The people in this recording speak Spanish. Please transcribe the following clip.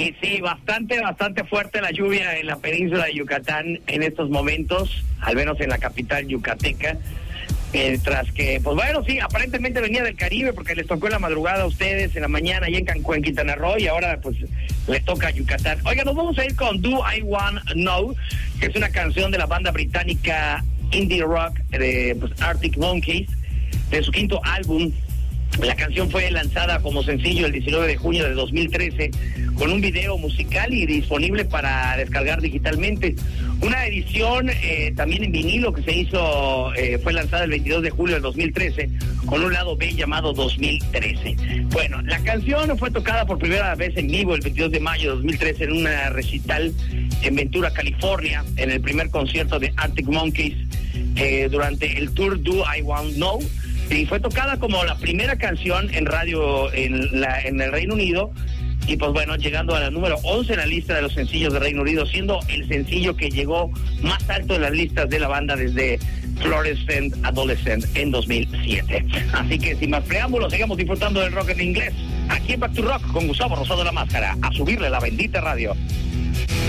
Y sí, bastante fuerte la lluvia en la península de Yucatán en estos momentos, al menos en la capital yucateca. Mientras que, pues bueno, sí, aparentemente venía del Caribe porque les tocó en la madrugada a ustedes, en la mañana allá en Cancún, en Quintana Roo, y ahora pues les toca a Yucatán. Oiga, nos vamos a ir con Do I Want Know, que es una canción de la banda británica indie rock de Arctic Monkeys, de su quinto álbum. La canción fue lanzada como sencillo el 19 de junio de 2013 con un video musical y disponible para descargar digitalmente. Una edición también en vinilo que se hizo, fue lanzada el 22 de julio de 2013 con un lado B llamado 2013. Bueno, la canción fue tocada por primera vez en vivo el 22 de mayo de 2013 en una recital en Ventura, California, en el primer concierto de Arctic Monkeys durante el tour Do I Want Know. Y fue tocada como la primera canción en radio en el Reino Unido. Y pues bueno, llegando a la número 11 en la lista de los sencillos de Reino Unido, siendo el sencillo que llegó más alto en las listas de la banda desde Fluorescent Adolescent en 2007. Así que sin más preámbulos, sigamos disfrutando del rock en inglés aquí en Back to Rock con Gustavo Rosado La Máscara. A subirle la bendita radio.